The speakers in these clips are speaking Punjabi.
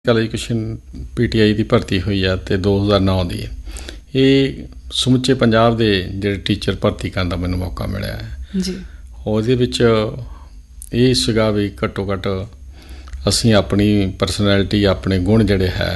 ਐਜੂਕੇਸ਼ਨ PTI ਦੀ ਭਰਤੀ ਹੋਈ ਆ ਅਤੇ 2009 ਦੀ ਇਹ ਸਮੁੱਚੇ ਪੰਜਾਬ ਦੇ ਜਿਹੜੇ ਟੀਚਰ ਭਰਤੀ ਕਰਨ ਦਾ ਮੈਨੂੰ ਮੌਕਾ ਮਿਲਿਆ ਹੈ ਜੀ। ਉਹਦੇ ਵਿੱਚ ਇਹ ਸੀਗਾ ਵੀ ਘੱਟੋ ਘੱਟ ਅਸੀਂ ਆਪਣੀ ਪਰਸਨੈਲਿਟੀ ਆਪਣੇ ਗੁਣ ਜਿਹੜੇ ਹੈ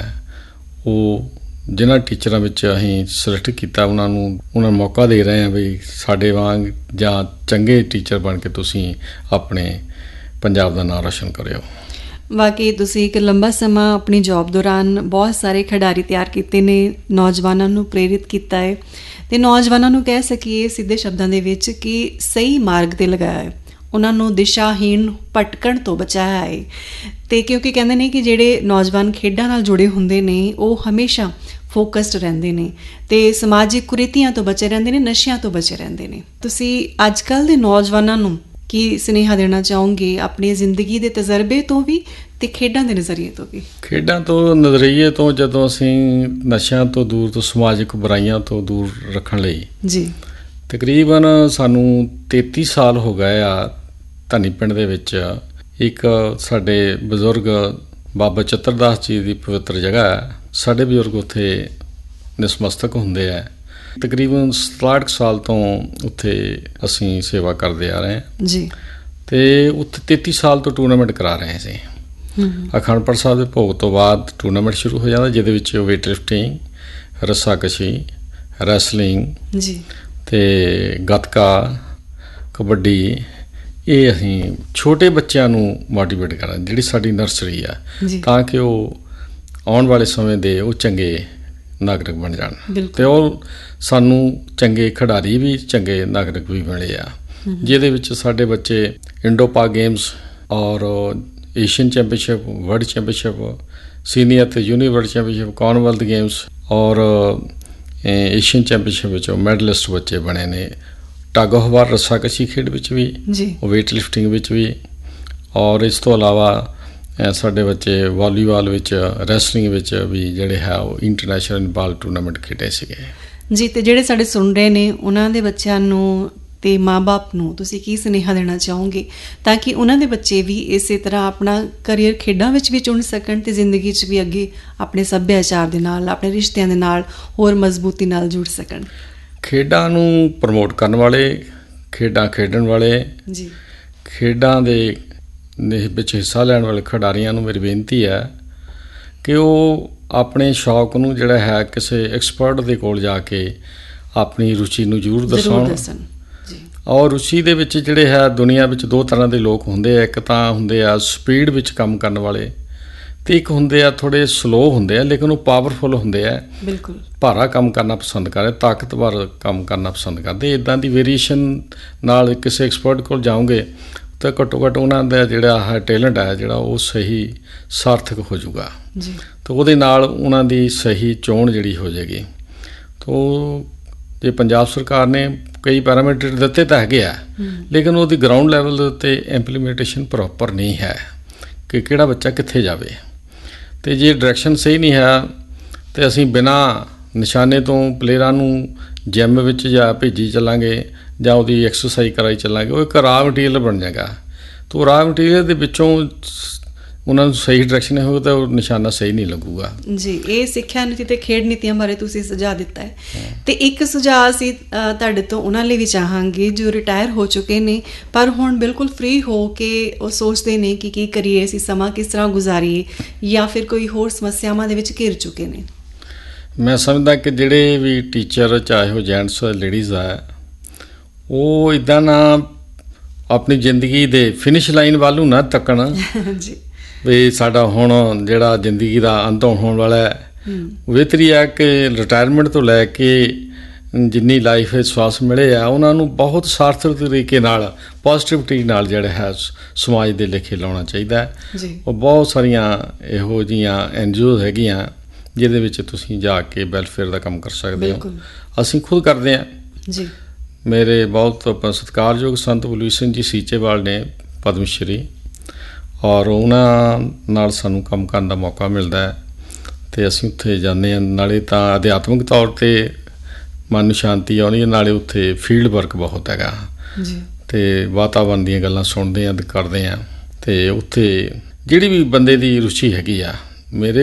ਉਹ ਜਿਨ੍ਹਾਂ ਟੀਚਰਾਂ ਵਿੱਚ ਅਸੀਂ ਸਿਲੈਕਟ ਕੀਤਾ ਉਹਨਾਂ ਨੂੰ ਮੌਕਾ ਦੇ ਰਹੇ ਹਾਂ ਵੀ ਸਾਡੇ ਵਾਂਗ ਜਾਂ ਚੰਗੇ ਟੀਚਰ ਬਣ ਕੇ ਤੁਸੀਂ ਆਪਣੇ ਪੰਜਾਬ ਦਾ ਨਾਂ ਰੋਸ਼ਨ ਕਰਿਓ। ਵਾਕਈ ਤੁਸੀਂ ਇੱਕ ਲੰਬਾ ਸਮਾਂ ਆਪਣੀ ਜੌਬ ਦੌਰਾਨ ਬਹੁਤ ਸਾਰੇ ਖਿਡਾਰੀ ਤਿਆਰ ਕੀਤੇ ਨੇ, ਨੌਜਵਾਨਾਂ ਨੂੰ ਪ੍ਰੇਰਿਤ ਕੀਤਾ ਹੈ ਅਤੇ ਨੌਜਵਾਨਾਂ ਨੂੰ ਕਹਿ ਸਕੀਏ ਸਿੱਧੇ ਸ਼ਬਦਾਂ ਦੇ ਵਿੱਚ ਕਿ ਸਹੀ ਮਾਰਗ 'ਤੇ ਲਗਾਇਆ ਹੈ, ਉਹਨਾਂ ਨੂੰ ਦਿਸ਼ਾਹੀਣ ਭਟਕਣ ਤੋਂ ਬਚਾਇਆ ਹੈ। ਅਤੇ ਕਿਉਂਕਿ ਕਹਿੰਦੇ ਨੇ ਕਿ ਜਿਹੜੇ ਨੌਜਵਾਨ ਖੇਡਾਂ ਨਾਲ ਜੁੜੇ ਹੁੰਦੇ ਨੇ ਉਹ ਹਮੇਸ਼ਾ ਫੋਕਸਡ ਰਹਿੰਦੇ ਨੇ ਅਤੇ ਸਮਾਜਿਕ ਕੁਰੀਤੀਆਂ ਤੋਂ ਬਚੇ ਰਹਿੰਦੇ ਨੇ, ਨਸ਼ਿਆਂ ਤੋਂ ਬਚੇ ਰਹਿੰਦੇ ਨੇ। ਤੁਸੀਂ ਅੱਜ ਕੱਲ੍ਹ ਦੇ ਨੌਜਵਾਨਾਂ ਨੂੰ ਕੀ ਸੁਨੇਹਾ ਦੇਣਾ ਚਾਹੋਗੇ ਆਪਣੀ ਜ਼ਿੰਦਗੀ ਦੇ ਤਜਰਬੇ ਤੋਂ ਵੀ ਅਤੇ ਖੇਡਾਂ ਦੇ ਨਜ਼ਰੀਏ ਤੋਂ ਵੀ? ਖੇਡਾਂ ਤੋਂ ਨਜ਼ਰੀਏ ਤੋਂ ਜਦੋਂ ਅਸੀਂ ਨਸ਼ਿਆਂ ਤੋਂ ਦੂਰ ਤੋਂ ਸਮਾਜਿਕ ਬੁਰਾਈਆਂ ਤੋਂ ਦੂਰ ਰੱਖਣ ਲਈ ਜੀ ਤਕਰੀਬਨ ਸਾਨੂੰ 33 ਸਾਲ ਹੋ ਗਏ ਆ ਧਨੀ ਪਿੰਡ ਦੇ ਵਿੱਚ ਇੱਕ ਸਾਡੇ ਬਜ਼ੁਰਗ ਬਾਬਾ ਚਤਰਦਾਸ ਜੀ ਦੀ ਪਵਿੱਤਰ ਜਗ੍ਹਾ ਹੈ। ਸਾਡੇ ਬਜ਼ੁਰਗ ਉੱਥੇ ਨਸਮਸਤਕ ਹੁੰਦੇ ਆ। ਤਕਰੀਬਨ 67 ਸਾਲ ਤੋਂ ਉੱਥੇ ਅਸੀਂ ਸੇਵਾ ਕਰਦੇ ਆ ਰਹੇ ਹਾਂ ਜੀ। ਅਤੇ ਉੱਥੇ 33 ਸਾਲ ਤੋਂ ਟੂਰਨਾਮੈਂਟ ਕਰਾ ਰਹੇ ਸੀ। ਅਖੰਡ ਪਾਠ ਸਾਹਿਬ ਦੇ ਭੋਗ ਤੋਂ ਬਾਅਦ ਟੂਰਨਾਮੈਂਟ ਸ਼ੁਰੂ ਹੋ ਜਾਂਦਾ ਜਿਹਦੇ ਵਿੱਚ ਵੇਟ ਲਿਫਟਿੰਗ, ਰੱਸਾਕਸ਼ੀ, ਰੈਸਲਿੰਗ ਜੀ ਅਤੇ ਗੱਤਕਾ, ਕਬੱਡੀ, ਇਹ ਅਸੀਂ ਛੋਟੇ ਬੱਚਿਆਂ ਨੂੰ ਮੋਟੀਵੇਟ ਕਰਾਂ ਜਿਹੜੀ ਸਾਡੀ ਨਰਸਰੀ ਆ ਤਾਂ ਕਿ ਉਹ ਆਉਣ ਵਾਲੇ ਸਮੇਂ ਦੇ ਉਹ ਚੰਗੇ ਨਾਗਰਿਕ ਬਣ ਜਾਣ ਅਤੇ ਉਹ ਸਾਨੂੰ ਚੰਗੇ ਖਿਡਾਰੀ ਵੀ ਚੰਗੇ ਨਾਗਰਿਕ ਵੀ ਮਿਲੇ ਆ ਜਿਹਦੇ ਵਿੱਚ ਸਾਡੇ ਬੱਚੇ ਇੰਡੋ ਪਾਕ ਗੇਮਸ ਔਰ Asian championship, world championship, senior ਅਤੇ junior world championship, Commonwealth games ਔਰ ਏਸ਼ੀਅਨ ਚੈਂਪੀਅਨਸ਼ਿਪ ਵਿੱਚ ਮੈਡਲਿਸਟ ਬੱਚੇ ਬਣੇ ਨੇ। ਟਗ ਆਫ ਵਾਰ ਰੱਸਾਕਸ਼ੀ ਖੇਡ ਵਿੱਚ ਵੀ, ਵੇਟ ਲਿਫਟਿੰਗ ਵਿੱਚ ਵੀ ਔਰ ਇਸ ਤੋਂ ਇਲਾਵਾ ਸਾਡੇ ਬੱਚੇ ਵਾਲੀਬਾਲ ਵਿੱਚ, ਰੈਸਲਿੰਗ ਵਿੱਚ ਵੀ ਜਿਹੜੇ ਹੈ ਉਹ ਇੰਟਰਨੈਸ਼ਨਲ ਬਾਲ ਟੂਰਨਾਮੈਂਟ ਖੇਡੇ ਸੀਗੇ ਜੀ। ਅਤੇ ਜਿਹੜੇ ਸਾਡੇ ਸੁਣ ਰਹੇ ਨੇ ਉਹਨਾਂ ਦੇ ਬੱਚਿਆਂ ਨੂੰ ਅਤੇ ਮਾਂ ਬਾਪ ਨੂੰ ਤੁਸੀਂ ਕੀ ਸੁਨੇਹਾ ਦੇਣਾ ਚਾਹੋਗੇ ਤਾਂ ਕਿ ਉਹਨਾਂ ਦੇ ਬੱਚੇ ਵੀ ਇਸੇ ਤਰ੍ਹਾਂ ਆਪਣਾ ਕਰੀਅਰ ਖੇਡਾਂ ਵਿੱਚ ਵੀ ਚੁਣ ਸਕਣ ਅਤੇ ਜ਼ਿੰਦਗੀ 'ਚ ਵੀ ਅੱਗੇ ਆਪਣੇ ਸੱਭਿਆਚਾਰ ਦੇ ਨਾਲ, ਆਪਣੇ ਰਿਸ਼ਤਿਆਂ ਦੇ ਨਾਲ ਹੋਰ ਮਜ਼ਬੂਤੀ ਨਾਲ ਜੁੜ ਸਕਣ? ਖੇਡਾਂ ਨੂੰ ਪ੍ਰਮੋਟ ਕਰਨ ਵਾਲੇ, ਖੇਡਾਂ ਖੇਡਣ ਵਾਲੇ ਜੀ, ਖੇਡਾਂ ਦੇ ਵਿੱਚ ਹਿੱਸਾ ਲੈਣ ਵਾਲੇ ਖਿਡਾਰੀਆਂ ਨੂੰ ਮੇਰੀ ਬੇਨਤੀ ਹੈ ਕਿ ਉਹ ਆਪਣੇ ਸ਼ੌਕ ਨੂੰ ਜਿਹੜਾ ਹੈ ਕਿਸੇ ਐਕਸਪਰਟ ਦੇ ਕੋਲ ਜਾ ਕੇ ਆਪਣੀ ਰੁਚੀ ਨੂੰ ਜ਼ਰੂਰ ਦੱਸਣ। ਔਰ ਰੁਚੀ ਦੇ ਵਿੱਚ ਜਿਹੜੇ ਹੈ ਦੁਨੀਆ ਵਿੱਚ ਦੋ ਤਰ੍ਹਾਂ ਦੇ ਲੋਕ ਹੁੰਦੇ ਆ। ਇੱਕ ਤਾਂ ਹੁੰਦੇ ਆ ਸਪੀਡ ਵਿੱਚ ਕੰਮ ਕਰਨ ਵਾਲੇ ਅਤੇ ਇੱਕ ਹੁੰਦੇ ਆ ਥੋੜ੍ਹੇ ਸਲੋਅ ਹੁੰਦੇ ਆ ਲੇਕਿਨ ਉਹ ਪਾਵਰਫੁੱਲ ਹੁੰਦੇ ਆ, ਬਿਲਕੁਲ ਭਾਰਾ ਕੰਮ ਕਰਨਾ ਪਸੰਦ ਕਰਦੇ, ਤਾਕਤਵਰ ਕੰਮ ਕਰਨਾ ਪਸੰਦ ਕਰਦੇ। ਇੱਦਾਂ ਦੀ ਵੇਰੀਏਸ਼ਨ ਨਾਲ ਕਿਸੇ ਐਕਸਪਰਟ ਕੋਲ ਜਾਓਗੇ ਤਾਂ ਘੱਟੋ ਘੱਟ ਉਹਨਾਂ ਦਾ ਜਿਹੜਾ ਹੈ ਟੈਲੈਂਟ ਹੈ ਜਿਹੜਾ ਉਹ ਸਹੀ ਸਾਰਥਕ ਹੋ ਜਾਊਗਾ ਤਾਂ ਉਹਦੇ ਨਾਲ ਉਹਨਾਂ ਦੀ ਸਹੀ ਚੋਣ ਜਿਹੜੀ ਹੋ ਜਾਏਗੀ। ਤਾਂ ਜੇ ਪੰਜਾਬ ਸਰਕਾਰ ਨੇ ਕਈ ਪੈਰਾਮੀਟਰ ਦਿੱਤੇ ਤਾਂ ਹੈਗੇ ਆ ਲੇਕਿਨ ਉਹਦੀ ਗਰਾਊਂਡ ਲੈਵਲ ਦੇ ਉੱਤੇ ਇੰਪਲੀਮੈਂਟੇਸ਼ਨ ਪ੍ਰੋਪਰ ਨਹੀਂ ਹੈ ਕਿ ਕਿਹੜਾ ਬੱਚਾ ਕਿੱਥੇ ਜਾਵੇ। ਅਤੇ ਜੇ ਡਾਇਰੈਕਸ਼ਨ ਸਹੀ ਨਹੀਂ ਹੈ ਅਤੇ ਅਸੀਂ ਬਿਨਾਂ ਨਿਸ਼ਾਨੇ ਤੋਂ ਪਲੇਅਰਾਂ ਨੂੰ ਜਿੰਮ ਵਿੱਚ ਜਾਂ ਭੇਜੀ ਚੱਲਾਂਗੇ ਜਾਂ ਉਹਦੀ ਐਕਸਰਸਾਈਜ਼ ਕਰਾਈ ਚੱਲਾਂਗੇ, ਉਹ ਇੱਕ ਰਾ ਮਟੀਰੀਅਲ ਬਣ ਜਾਏਗਾ। ਤਾਂ ਉਹ ਰਾ ਮਟੀਰੀਅਲ ਦੇ ਵਿੱਚੋਂ ਉਹਨਾਂ ਨੂੰ ਸਹੀ ਡਾਇਰੈਕਸ਼ਨ ਹੋਵੇ ਤਾਂ ਉਹ ਨਿਸ਼ਾਨਾ ਸਹੀ ਨਹੀਂ ਲੱਗੂਗਾ ਜੀ। ਇਹ ਸਿੱਖਿਆ ਨੀਤੀ ਅਤੇ ਖੇਡ ਨੀਤੀਆਂ ਬਾਰੇ ਤੁਸੀਂ ਸੁਝਾਅ ਦਿੱਤਾ ਹੈ ਅਤੇ ਇੱਕ ਸੁਝਾਅ ਅਸੀਂ ਤੁਹਾਡੇ ਤੋਂ ਉਹਨਾਂ ਲਈ ਵੀ ਚਾਹਾਂਗੇ ਜੋ ਰਿਟਾਇਰ ਹੋ ਚੁੱਕੇ ਨੇ ਪਰ ਹੁਣ ਬਿਲਕੁਲ ਫ੍ਰੀ ਹੋ ਕੇ ਉਹ ਸੋਚਦੇ ਨੇ ਕਿ ਕੀ ਕਰੀਏ, ਅਸੀਂ ਸਮਾਂ ਕਿਸ ਤਰ੍ਹਾਂ ਗੁਜ਼ਾਰੀਏ ਜਾਂ ਫਿਰ ਕੋਈ ਹੋਰ ਸਮੱਸਿਆਵਾਂ ਦੇ ਵਿੱਚ ਘਿਰ ਚੁੱਕੇ ਨੇ। ਮੈਂ ਸਮਝਦਾ ਕਿ ਜਿਹੜੇ ਵੀ ਟੀਚਰ ਚਾਹੇ ਉਹ ਜੈਂਟਸ ਲੇਡੀਜ਼ ਆ ਉਹ ਇੱਦਾਂ ਨਾ ਆਪਣੀ ਜ਼ਿੰਦਗੀ ਦੇ ਫਿਨਿਸ਼ ਲਾਈਨ ਵੱਲ ਨੂੰ ਨਾ ਤੱਕਣ ਜੀ ਵੀ ਸਾਡਾ ਹੁਣ ਜਿਹੜਾ ਜ਼ਿੰਦਗੀ ਦਾ ਅੰਤ ਹੋਣ ਵਾਲਾ ਹੈ। ਬਿਹਤਰੀ ਹੈ ਕਿ ਰਿਟਾਇਰਮੈਂਟ ਤੋਂ ਲੈ ਕੇ ਜਿੰਨੀ ਲਾਈਫ ਵਿੱਚ ਸਵਾਸ ਮਿਲੇ ਆ ਉਹਨਾਂ ਨੂੰ ਬਹੁਤ ਸਾਰਥਕ ਤਰੀਕੇ ਨਾਲ ਪੋਜ਼ੀਟਿਵਿਟੀ ਨਾਲ ਜਿਹੜਾ ਹੈ ਸਮਾਜ ਦੇ ਲੇਖੇ ਲਾਉਣਾ ਚਾਹੀਦਾ ਹੈ। ਉਹ ਬਹੁਤ ਸਾਰੀਆਂ ਇਹੋ ਜਿਹੀਆਂ NGOs ਹੈਗੀਆਂ ਜਿਹਦੇ ਵਿੱਚ ਤੁਸੀਂ ਜਾ ਕੇ ਵੈਲਫੇਅਰ ਦਾ ਕੰਮ ਕਰ ਸਕਦੇ ਹੋ। ਅਸੀਂ ਖੁਦ ਕਰਦੇ ਹਾਂ ਜੀ। ਮੇਰੇ ਬਹੁਤ ਸਤਿਕਾਰਯੋਗ ਸੰਤ ਬਲਵੀਰ ਸਿੰਘ ਜੀ ਸੀਚੇਵਾਲ ਨੇ ਪਦਮ ਸ਼੍ਰੀ ਔਰ ਉਹਨਾਂ ਨਾਲ ਸਾਨੂੰ ਕੰਮ ਕਰਨ ਦਾ ਮੌਕਾ ਮਿਲਦਾ ਹੈ ਅਤੇ ਅਸੀਂ ਉੱਥੇ ਜਾਂਦੇ ਹਾਂ। ਨਾਲੇ ਤਾਂ ਅਧਿਆਤਮਿਕ ਤੌਰ 'ਤੇ ਮਨ ਨੂੰ ਸ਼ਾਂਤੀ ਆਉਂਦੀ ਹੈ, ਨਾਲੇ ਉੱਥੇ ਫੀਲਡ ਵਰਕ ਬਹੁਤ ਹੈਗਾ ਅਤੇ ਵਾਤਾਵਰਨ ਦੀਆਂ ਗੱਲਾਂ ਸੁਣਦੇ ਹਾਂ ਅਤੇ ਕਰਦੇ ਹਾਂ। ਅਤੇ ਉੱਥੇ ਜਿਹੜੀ ਵੀ ਬੰਦੇ ਦੀ ਰੁਚੀ ਹੈਗੀ ਆ ਮੇਰੇ